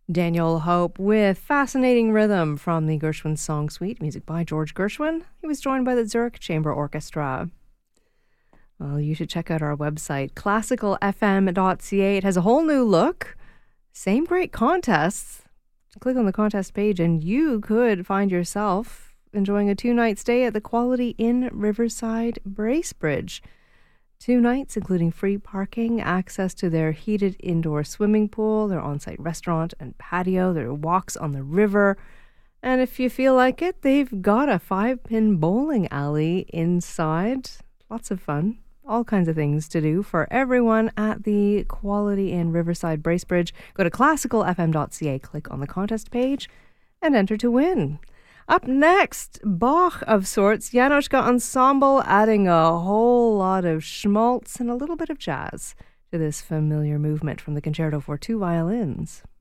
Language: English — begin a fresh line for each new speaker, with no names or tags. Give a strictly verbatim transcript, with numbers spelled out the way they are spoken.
Daniel Hope with Fascinating Rhythm from the Gershwin Song Suite, music by George Gershwin. He was joined by the Zurich Chamber Orchestra. Well, you should check out our website, classical f m dot c a. It has a whole new look. Same great contests. Click on the contest page and you could find yourself enjoying a two-night stay at the Quality Inn Riverside Bracebridge. Two nights, including free parking, access to their heated indoor swimming pool, their on-site restaurant and patio, their walks on the river. And if you feel like it, they've got a five-pin bowling alley inside. Lots of fun. All kinds of things to do for everyone at the Quality Inn Riverside Bracebridge. Go to classical f m dot c a, click on the contest page, and enter to win. Up next, Bach of sorts, Janoschka Ensemble, adding a whole lot of schmaltz and a little bit of jazz to this familiar movement from the Concerto for Two Violins.